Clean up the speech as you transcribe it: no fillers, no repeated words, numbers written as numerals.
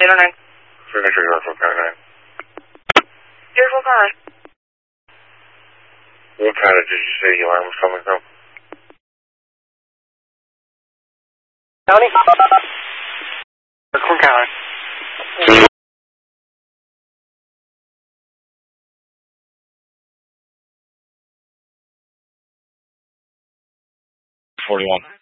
809. Signature Yorkville County 9. Yorkville County. What county did you say the alarm was coming from? County? Yorkville County. 41.